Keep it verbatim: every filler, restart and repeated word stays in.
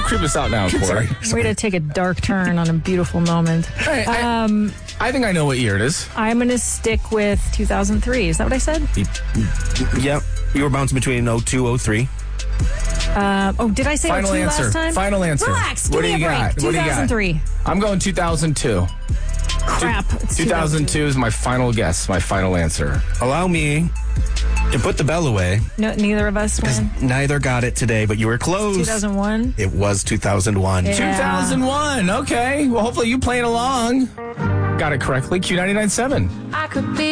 creep us out now, Corey. Way to take a dark turn on a beautiful moment. I, I, Um, I think I know what year it is. I'm going to stick with two thousand three. Is that what I said? Yep. You were bouncing between oh two, oh three. Uh, oh, did I say Final oh two answer. last time? Final answer. Relax. Give What me do you a break. got? What do you got? two thousand three. I'm going two thousand two. Crap. It's two thousand two is my final guess, my final answer. Allow me to put the bell away. No, neither of us win. Neither got it today, but you were close. two thousand one. It was two thousand one. Yeah. two thousand one. Okay. Well, hopefully you playing along. Got it correctly. Q ninety-nine point seven. I could be